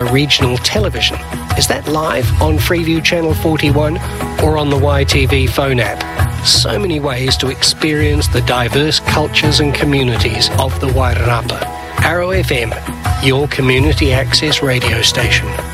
Regional Television. Is that live on Freeview Channel 41 or on the YTV phone app? So many ways to experience the diverse cultures and communities of the Wairarapa. Arrow FM, your community access radio station.